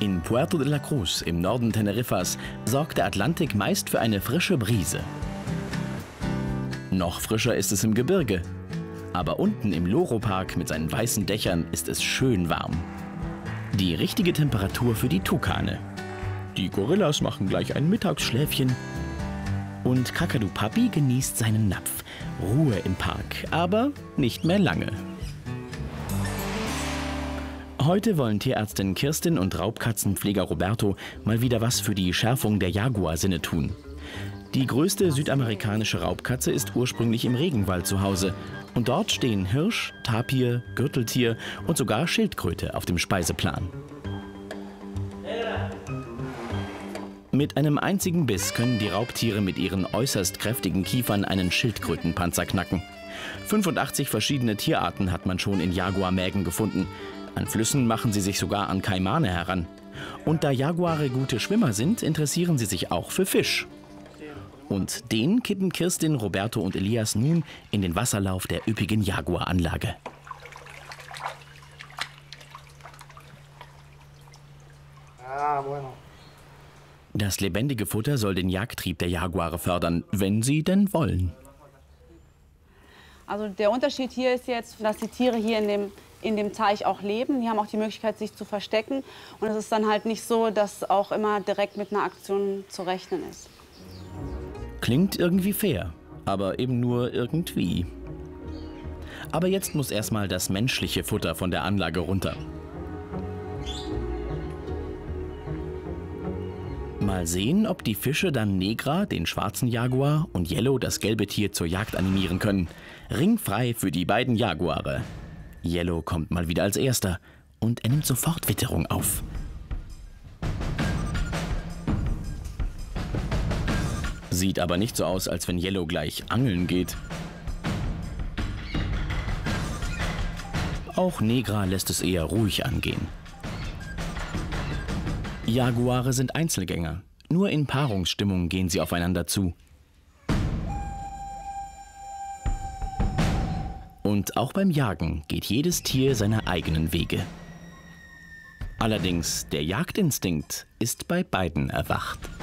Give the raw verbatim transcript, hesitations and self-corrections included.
In Puerto de la Cruz im Norden Teneriffas sorgt der Atlantik meist für eine frische Brise. Noch frischer ist es im Gebirge. Aber unten im Loro-Park mit seinen weißen Dächern ist es schön warm. Die richtige Temperatur für die Tukane. Die Gorillas machen gleich ein Mittagsschläfchen. Und Kakadu Papi genießt seinen Napf. Ruhe im Park, aber nicht mehr lange. Heute wollen Tierärztin Kirstin und Raubkatzenpfleger Roberto mal wieder was für die Schärfung der Jaguarsinne tun. Die größte südamerikanische Raubkatze ist ursprünglich im Regenwald zu Hause. Und dort stehen Hirsch, Tapir, Gürteltier und sogar Schildkröte auf dem Speiseplan. Mit einem einzigen Biss können die Raubtiere mit ihren äußerst kräftigen Kiefern einen Schildkrötenpanzer knacken. fünfundachtzig verschiedene Tierarten hat man schon in Jaguarmägen gefunden. An Flüssen machen sie sich sogar an Kaimane heran. Und da Jaguare gute Schwimmer sind, interessieren sie sich auch für Fisch. Und den kippen Kirstin, Roberto und Elias nun in den Wasserlauf der üppigen Jaguaranlage. Das lebendige Futter soll den Jagdtrieb der Jaguare fördern, wenn sie denn wollen. Also der Unterschied hier ist jetzt, dass die Tiere hier in dem, in dem Teich auch leben. Die haben auch die Möglichkeit, sich zu verstecken. Und es ist dann halt nicht so, dass auch immer direkt mit einer Aktion zu rechnen ist. Klingt irgendwie fair, aber eben nur irgendwie. Aber jetzt muss erstmal das menschliche Futter von der Anlage runter. Mal sehen, ob die Fische dann Negra, den schwarzen Jaguar, und Yellow, das gelbe Tier, zur Jagd animieren können. Ringfrei für die beiden Jaguare. Yellow kommt mal wieder als Erster und er nimmt sofort Witterung auf. Sieht aber nicht so aus, als wenn Yellow gleich angeln geht. Auch Negra lässt es eher ruhig angehen. Jaguare sind Einzelgänger. Nur in Paarungsstimmung gehen sie aufeinander zu. Und auch beim Jagen geht jedes Tier seine eigenen Wege. Allerdings, der Jagdinstinkt ist bei beiden erwacht.